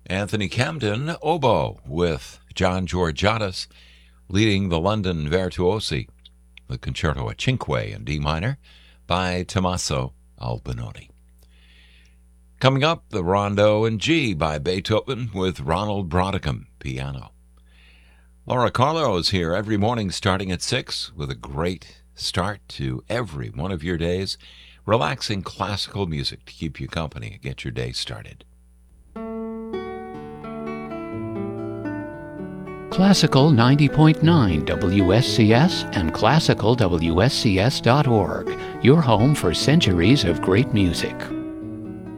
Anthony Camden, oboe, with John Georgiadis leading the London Virtuosi, the Concerto a Cinque in D minor by Tommaso Albinoni. Coming up, the Rondo in G by Beethoven with Ronald Brodigan, piano. Laura Carlo is here every morning starting at 6 with a great start to every one of your days. Relaxing classical music to keep you company and get your day started. Classical 90.9 WSCS and classicalwscs.org, your home for centuries of great music.